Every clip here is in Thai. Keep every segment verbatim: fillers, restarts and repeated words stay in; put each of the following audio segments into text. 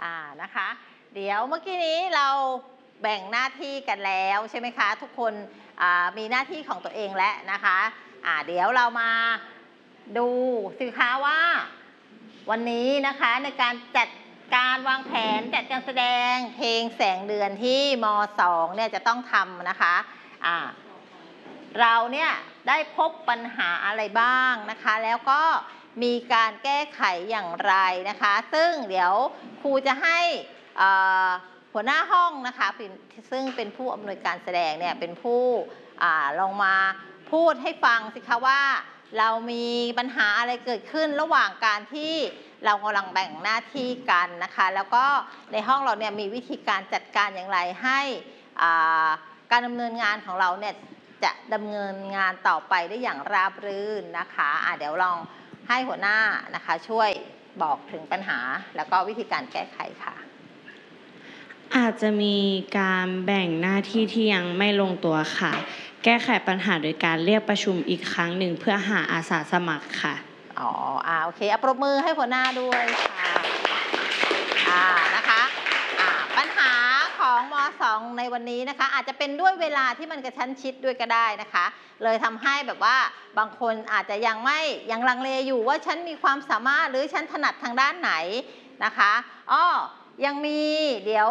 อ่านะคะเดี๋ยวเมื่อกี้นี้เราแบ่งหน้าที่กันแล้วใช่ไหมคะทุกคนมีหน้าที่ของตัวเองแล้วนะคะอ่าเดี๋ยวเรามาดูสิคะว่าวันนี้นะคะในการจัดการวางแผนจัดการแสดงเพลงแสงเดือนที่ม สอง เนี่ยจะต้องทำนะคะอ่าเราเนี่ยได้พบปัญหาอะไรบ้างนะคะแล้วก็มีการแก้ไขอย่างไรนะคะซึ่งเดี๋ยวครูจะให้หัวหน้าห้องนะคะซึ่งเป็นผู้อำนวยการแสดงเนี่ยเป็นผู้ลงมาพูดให้ฟังสิคะว่าเรามีปัญหาอะไรเกิดขึ้นระหว่างการที่เรากำลังแบ่งหน้าที่กันนะคะแล้วก็ในห้องเราเนี่ยมีวิธีการจัดการอย่างไรให้การดำเนินงานของเราเนี่ยจะดำเนินงานต่อไปได้อย่างราบรื่นนะคะะเดี๋ยวลองให้หัวหน้านะคะช่วยบอกถึงปัญหาแล้วก็วิธีการแก้ไขค่ะอาจจะมีการแบ่งหน้าที่ที่ยังไม่ลงตัวค่ะแก้ไขปัญหาโดยการเรียกประชุมอีกครั้งหนึ่งเพื่อหาอาสาสมัครค่ะอ๋ออ่าโอเคเอาปรบมือให้หัวหน้าด้วยค่ะอ่านะคะอ่าปัญหาของม สอง ในวันนี้นะคะอาจจะเป็นด้วยเวลาที่มันกระชั้นชิดด้วยก็ได้นะคะเลยทำให้แบบว่าบางคนอาจจะยังไม่ยังลังเลอยู่ว่าฉันมีความสามารถหรือฉันถนัดทางด้านไหนนะคะอ้อยังมีเดี๋ยว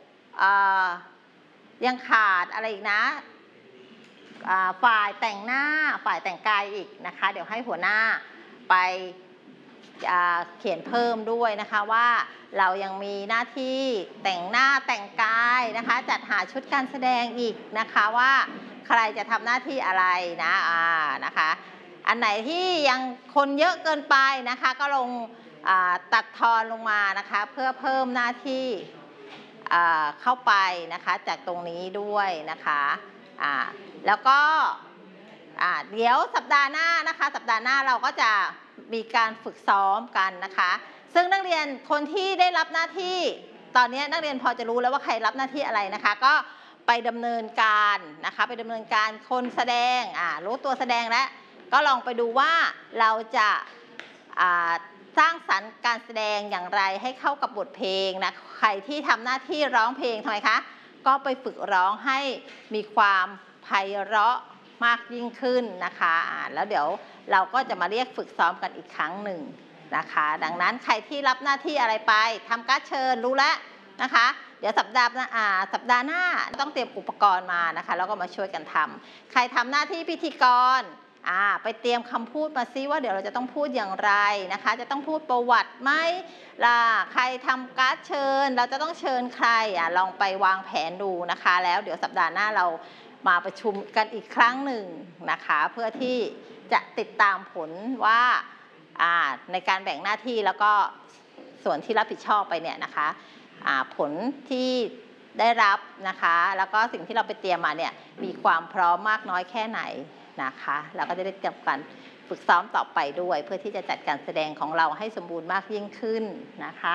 ยังขาดอะไรอีกนะฝ่ายแต่งหน้าฝ่ายแต่งกายอีกนะคะเดี๋ยวให้หัวหน้าไปเขียนเพิ่มด้วยนะคะว่าเรายังมีหน้าที่แต่งหน้าแต่งกายนะคะจัดหาชุดการแสดงอีกนะคะว่าใครจะทำหน้าที่อะไรนะอ่านะคะอันไหนที่ยังคนเยอะเกินไปนะคะก็ลงตัดทอนลงมานะคะเพื่อเพิ่มหน้าที่เข้าไปนะคะจากตรงนี้ด้วยนะคะแล้วก็เดี๋ยวสัปดาห์หน้านะคะสัปดาห์หน้าเราก็จะมีการฝึกซ้อมกันนะคะซึ่งนักเรียนคนที่ได้รับหน้าที่ตอนนี้นักเรียนพอจะรู้แล้วว่าใครรับหน้าที่อะไรนะคะก็ไปดำเนินการนะคะไปดำเนินการคนแสดงอ่ารู้ตัวแสดงแล้วก็ลองไปดูว่าเราจะสร้างสรรค์การแสดงอย่างไรให้เข้ากับบทเพลงนะใครที่ทำหน้าที่ร้องเพลงทำไมคะก็ไปฝึกร้องให้มีความไพเราะมากยิ่งขึ้นนะคะแล้วเดี๋ยวเราก็จะมาเรียกฝึกซ้อมกันอีกครั้งหนึ่งนะคะดังนั้นใครที่รับหน้าที่อะไรไปทำการ์ดเชิญรู้แล้วนะคะเดี๋ยวสัปดาห์อ่าสัปดาห์หน้าต้องเตรียมอุปกรณ์มานะคะแล้วก็มาช่วยกันทำใครทำหน้าที่พิธีกรอ่าไปเตรียมคำพูดมาซิว่าเดี๋ยวเราจะต้องพูดอย่างไรนะคะจะต้องพูดประวัติไหมล่ะใครทำการ์ดเชิญเราจะต้องเชิญใครอ่ะลองไปวางแผนดูนะคะแล้วเดี๋ยวสัปดาห์หน้าเรามาประชุมกันอีกครั้งหนึ่งนะคะเพื่อที่จะติดตามผลว่าในการแบ่งหน้าที่แล้วก็ส่วนที่รับผิดชอบไปเนี่ยนะคะผลที่ได้รับนะคะแล้วก็สิ่งที่เราไปเตรียมมาเนี่ยมีความพร้อมมากน้อยแค่ไหนนะคะเราก็จะได้เตรียมการฝึกซ้อมต่อไปด้วยเพื่อที่จะจัดการแสดงของเราให้สมบูรณ์มากยิ่งขึ้นนะคะ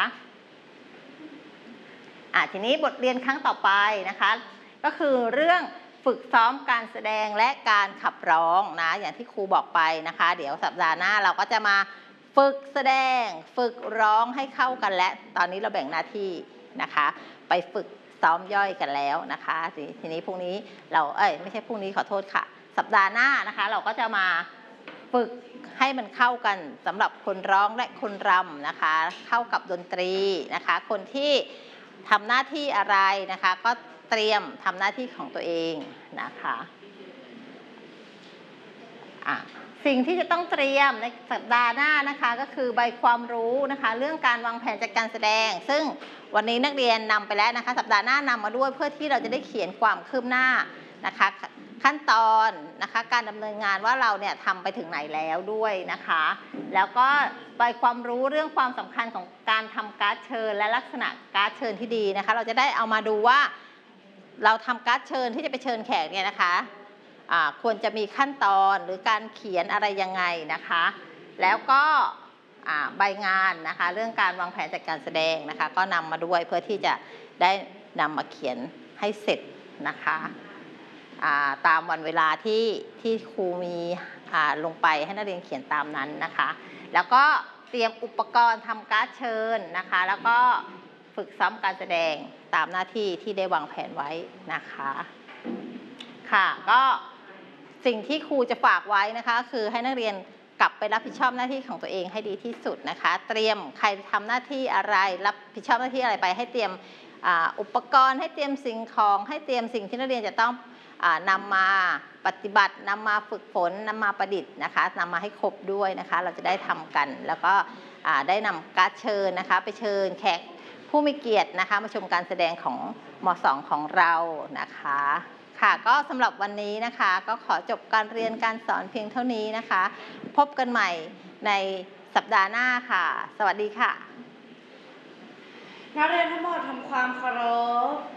อ่ะทีนี้บทเรียนครั้งต่อไปนะคะก็คือเรื่องฝึกซ้อมการแสดงและการขับร้องนะอย่างที่ครูบอกไปนะคะเดี๋ยวสัปดาห์หน้าเราก็จะมาฝึกแสดงฝึกร้องให้เข้ากันและตอนนี้เราแบ่งหน้าที่นะคะไปฝึกซ้อมย่อยกันแล้วนะคะทีนี้พรุ่งนี้เราเอ้ยไม่ใช่พรุ่งนี้ขอโทษค่ะสัปดาห์หน้านะคะเราก็จะมาฝึกให้มันเข้ากันสำหรับคนร้องและคนรำนะคะเข้ากับดนตรีนะคะคนที่ทำหน้าที่อะไรนะคะก็เตรียมทำหน้าที่ของตัวเองนะคะอ่ะสิ่งที่จะต้องเตรียมในสัปดาห์หน้านะคะก็คือใบความรู้นะคะเรื่องการวางแผนจัดการแสดงซึ่งวันนี้นักเรียนนำไปแล้วนะคะสัปดาห์หน้านำมาด้วยเพื่อที่เราจะได้เขียนความคืบหน้านะคะขั้นตอนนะคะการดำเนินงานว่าเราเนี่ยทำไปถึงไหนแล้วด้วยนะคะแล้วก็ใบความรู้เรื่องความสำคัญของการทำการ์ดเชิญและลักษณะการ์ดเชิญที่ดีนะคะเราจะได้เอามาดูว่าเราทำการ์ดเชิญที่จะไปเชิญแขกเนี่ยนะคะควรจะมีขั้นตอนหรือการเขียนอะไรยังไงนะคะแล้วก็ใบงานนะคะเรื่องการวางแผนจัดการแสดงนะคะก็นำมาด้วยเพื่อที่จะได้นำมาเขียนให้เสร็จนะคะตามวันเวลาที่ที่ครูมีลงไปให้นักเรียนเขียนตามนั้นนะคะแล้วก็เตรียมอุปกรณ์ทำการ์ดเชิญนะคะแล้วก็ฝึกซ้อมการแสดงตามหน้าที่ที่ได้วางแผนไว้นะคะค่ะก็สิ่งที่ครูจะฝากไว้นะคะคือให้นักเรียนกลับไปรับผิดชอบหน้าที่ของตัวเองให้ดีที่สุดนะคะเตรียมใครทำหน้าที่อะไรรับผิดชอบหน้าที่อะไรไปให้เตรียมอุปกรณ์ให้เตรียมสิ่งของให้เตรียมสิ่งที่นักเรียนจะต้องนำมาปฏิบัตินำมาฝึกฝนนำมาประดิษฐ์นะคะนำมาให้ครบด้วยนะคะเราจะได้ทำกันแล้วก็ได้นำการ์ดเชิญนะคะไปเชิญแขกผู้มีเกียรตินะคะมาชมการแสดงของม.สอง ของเรานะคะค่ะก็สำหรับวันนี้นะคะก็ขอจบการเรียนการสอนเพียงเท่านี้นะคะพบกันใหม่ในสัปดาห์หน้าค่ะสวัสดีค่ะนักเรียนทั้งหมดทำความเคารพ